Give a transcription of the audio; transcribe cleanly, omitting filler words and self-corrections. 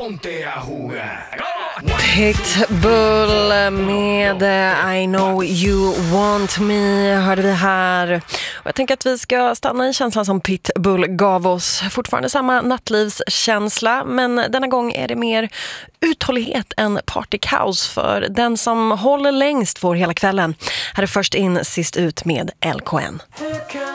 ponte a jugar. Pitbull med I know you want me hörde vi här. Och jag tänker att vi ska stanna i känslan som Pitbull gav oss. Fortfarande samma nattlivskänsla, men denna gång är det mer uthållighet än partykaos, för den som håller längst får hela kvällen. Här är först in sist ut med LKN.